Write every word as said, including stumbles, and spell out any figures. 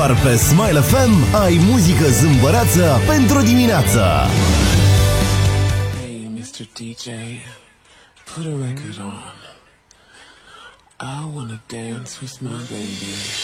Doar pe Smile F M ai muzică zâmbăreață pentru dimineață. Hey, mister D J, put a record on. I wanna dance with my baby.